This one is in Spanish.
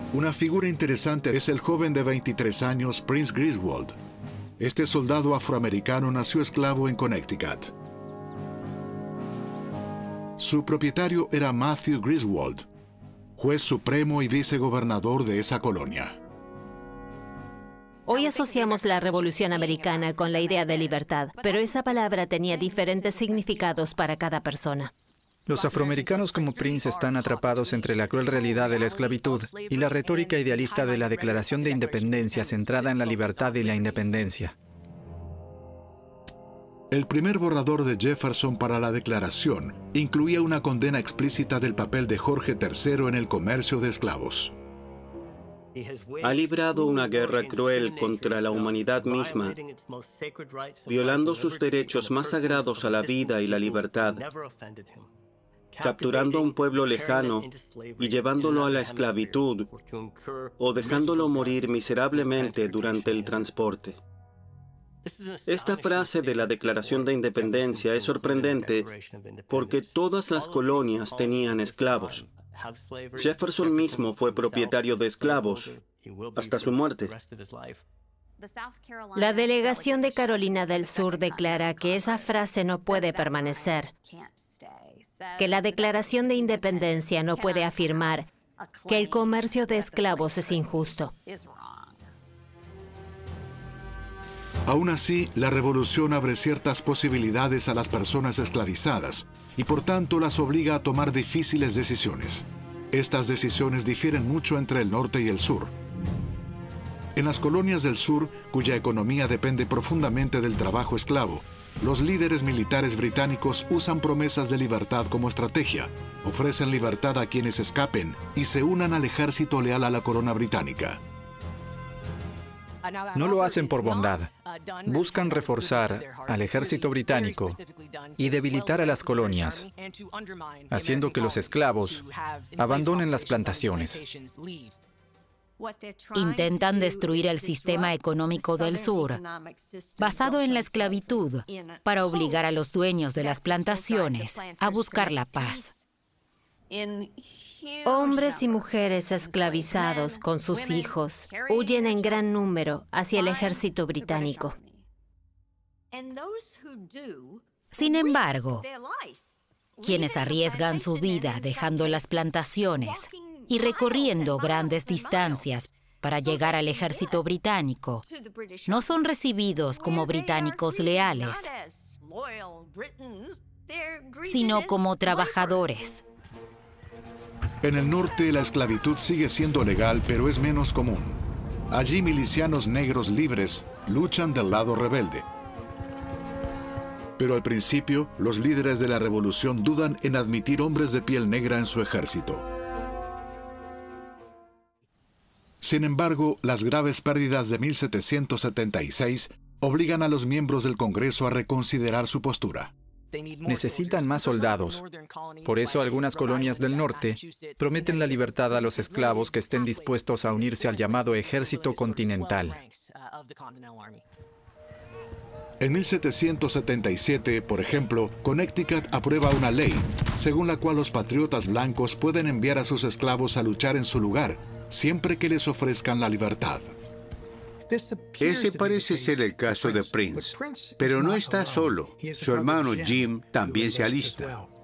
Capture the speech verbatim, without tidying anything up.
Una figura interesante es el joven de veintitrés años, Prince Griswold. Este soldado afroamericano nació esclavo en Connecticut. Su propietario era Matthew Griswold, juez supremo y vicegobernador de esa colonia. Hoy asociamos la Revolución Americana con la idea de libertad, pero esa palabra tenía diferentes significados para cada persona. Los afroamericanos como Prince están atrapados entre la cruel realidad de la esclavitud y la retórica idealista de la Declaración de Independencia centrada en la libertad y la independencia. El primer borrador de Jefferson para la Declaración incluía una condena explícita del papel de Jorge tercero en el comercio de esclavos. Ha librado una guerra cruel contra la humanidad misma, violando sus derechos más sagrados a la vida y la libertad, capturando a un pueblo lejano y llevándolo a la esclavitud o dejándolo morir miserablemente durante el transporte. Esta frase de la Declaración de Independencia es sorprendente porque todas las colonias tenían esclavos. Jefferson mismo fue propietario de esclavos hasta su muerte. La delegación de Carolina del Sur declara que esa frase no puede permanecer, que la Declaración de Independencia no puede afirmar que el comercio de esclavos es injusto. Aún así, la revolución abre ciertas posibilidades a las personas esclavizadas y por tanto las obliga a tomar difíciles decisiones. Estas decisiones difieren mucho entre el norte y el sur. En las colonias del sur, cuya economía depende profundamente del trabajo esclavo, los líderes militares británicos usan promesas de libertad como estrategia, ofrecen libertad a quienes escapen y se unan al ejército leal a la corona británica. No lo hacen por bondad. Buscan reforzar al ejército británico y debilitar a las colonias, haciendo que los esclavos abandonen las plantaciones. Intentan destruir el sistema económico del sur, basado en la esclavitud, para obligar a los dueños de las plantaciones a buscar la paz. Hombres y mujeres esclavizados con sus hijos huyen en gran número hacia el ejército británico. Sin embargo, quienes arriesgan su vida dejando las plantaciones y recorriendo grandes distancias para llegar al ejército británico, no son recibidos como británicos leales, sino como trabajadores. En el norte, la esclavitud sigue siendo legal, pero es menos común. Allí, milicianos negros libres luchan del lado rebelde. Pero al principio, los líderes de la revolución dudan en admitir hombres de piel negra en su ejército. Sin embargo, las graves pérdidas de mil setecientos setenta y seis obligan a los miembros del Congreso a reconsiderar su postura. Necesitan más soldados. Por eso algunas colonias del norte prometen la libertad a los esclavos que estén dispuestos a unirse al llamado Ejército Continental. En mil setecientos setenta y siete, por ejemplo, Connecticut aprueba una ley, según la cual los patriotas blancos pueden enviar a sus esclavos a luchar en su lugar, siempre que les ofrezcan la libertad. Ese parece ser el caso de Prince, pero no está solo. Su hermano Jim también se alista.